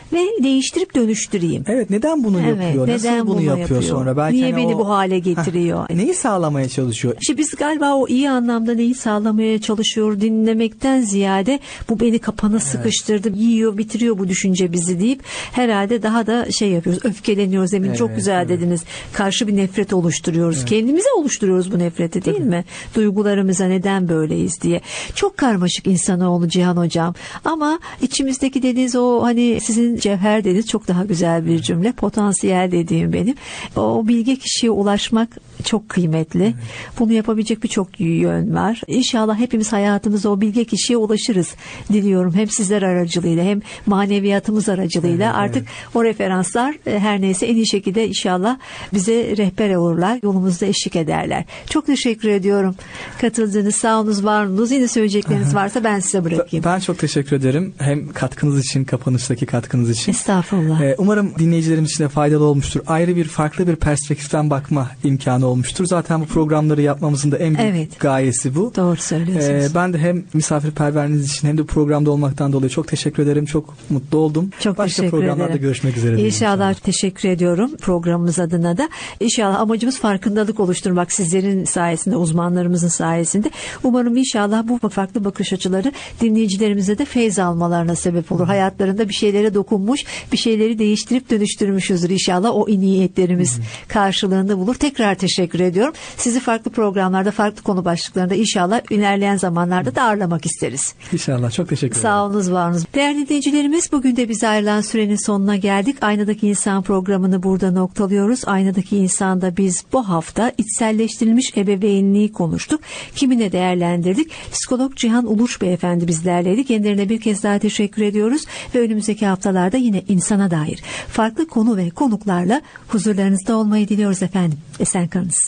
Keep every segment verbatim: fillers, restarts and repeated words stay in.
ve değiştirip dönüştüreyim. Evet, neden bunu evet, yapıyor? Neden Nasıl bunu, bunu yapıyor, yapıyor sonra? Belki Niye hani beni o... bu hale getiriyor? Heh, neyi sağlamaya çalışıyor? İşte biz galiba o iyi anlamda neyi sağlamaya çalışıyor dinlemekten ziyade bu beni kapana sıkıştırdı, evet. yiyor, bitiriyor bu düşünce bizi deyip herhalde daha da şey yapıyoruz, öfkeleniyoruz. Emin evet, çok güzel evet. dediniz. Karşı bir nefret oluşturuyoruz. Evet. Kendimize oluşturuyoruz bu nefreti değil Tabii. mi? Duygularımıza neden böyleyiz diye. Çok karmaşık insanoğlu Cihan Hocam. Ama içimizdeki dediğiniz o hani sizin cevher dediğiniz çok daha güzel bir cümle. Potansiyel dediğim benim. O bilge kişiye ulaşmak çok kıymetli. Evet. Bunu yapabilecek birçok yön var. İnşallah hepimiz hayatımızda o bilge kişiye ulaşırız diliyorum. Hem sizler aracılığıyla hem maneviyatımız aracılığıyla evet, artık evet. o referanslar her neyse en iyi şekilde inşallah bize rehber olurlar. Yolumuzda eşlik ederler. Çok teşekkür ediyorum. Katıldığınız, sağolunuz, varolunuz. Yine söyleyecekleriniz varsa ben size bırakayım. Ben çok teşekkür ederim. Hem katkınız için, kapanıştaki katkınız için. Estağfurullah. Ee, umarım dinleyicilerimiz için de faydalı olmuştur. Ayrı bir, farklı bir perspektiften bakma imkanı olmuştur. Zaten bu programları yapmamızın da en büyük evet. gayesi bu. Doğru söylüyorsunuz. Ee, ben de hem misafirperverliğiniz için hem de programda olmaktan dolayı çok teşekkür ederim. Çok mutlu oldum. Çok Başka teşekkür programlarda ederim. görüşmek üzere. İnşallah, inşallah teşekkür ediyorum programımız adına da. İnşallah amacımız farkındalık oluşturmak sizlerin sayesinde, uzmanlarımızın sayesinde. Umarım inşallah bu farklı bakış açıları dinleyicilerimize de feyz almalarına sebep olur. Hı. Hayatlarında bir şeylere dokunmuş, bir şeyleri değiştirip dönüştürmüşüzdür. İnşallah o niyetlerimiz Hı. karşılığında bulur. Tekrar teşekkür ediyorum. Sizi farklı programlarda, farklı konu başlıklarında inşallah ilerleyen zamanlarda da ağırlamak isteriz. İnşallah. Çok teşekkür ederim. Sağ olunuz, var olunuz. Değerli dinleyicilerimiz, bugün de bize ayrılan sürenin sonuna geldik. Aynadaki İnsan programını burada noktalıyoruz. Aynadaki İnsan'da biz bu hafta içselleştirilmiş ebeveynliği konuştuk. Kimine değerlendirdik? Psikolog Cihan Uluç Beyefendi bizlerleydi. Kendilerine bir kez daha teşekkür ediyoruz ve önümüzdeki haftalarda yine insana dair farklı konu ve konuklarla huzurlarınızda olmayı diliyoruz efendim. Esen kalınız.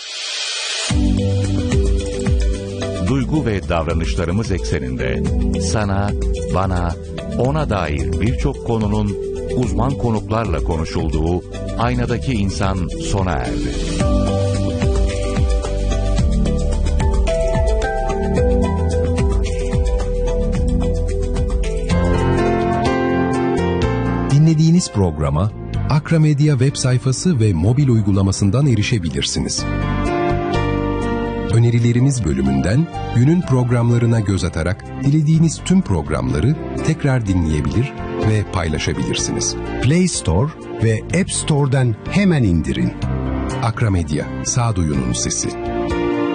Duygu ve davranışlarımız ekseninde sana, bana, ona dair birçok konunun uzman konuklarla konuşulduğu Aynadaki İnsan sona erdi. Dinlediğiniz programa Akramedya web sayfası ve mobil uygulamasından erişebilirsiniz. Önerilerimiz bölümünden günün programlarına göz atarak dilediğiniz tüm programları tekrar dinleyebilir ve paylaşabilirsiniz. Play Store ve App Store'dan hemen indirin. Akramedya, sağduyunun sesi.